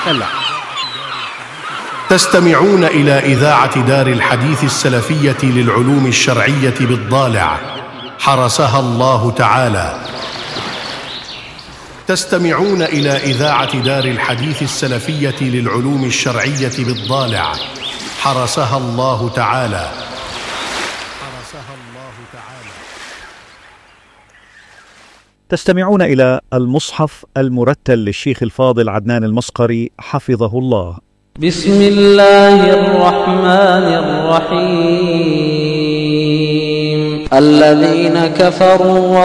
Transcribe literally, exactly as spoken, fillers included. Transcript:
هلا تستمعون إلى إذاعة دار الحديث السلفية للعلوم الشرعية بالضالع حرسها الله تعالى. تستمعون إلى إذاعة دار الحديث السلفية للعلوم الشرعية بالضالع حرسها الله تعالى. حرسها الله تعالى. تستمعون إلى المصحف المرتل للشيخ الفاضل عدنان المصقري حفظه الله. بسم الله الرحمن الرحيم. الذين كفروا